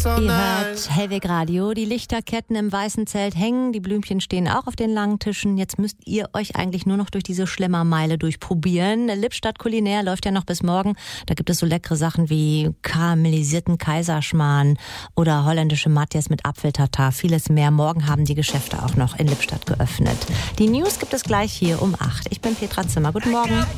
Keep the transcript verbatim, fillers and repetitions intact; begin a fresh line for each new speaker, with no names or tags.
Ihr hört Hellweg Radio. Die Lichterketten im weißen Zelt hängen, die Blümchen stehen auch auf den langen Tischen. Jetzt müsst ihr euch eigentlich nur noch durch diese Schlemmermeile durchprobieren. Lippstadt Kulinär läuft ja noch bis morgen. Da gibt es so leckere Sachen wie karamellisierten Kaiserschmarrn oder holländische Matjes mit Apfeltatar. Vieles mehr. Morgen haben die Geschäfte auch noch in Lippstadt geöffnet. Die News gibt es gleich hier um acht. Ich bin Petra Zimmer. Guten Morgen.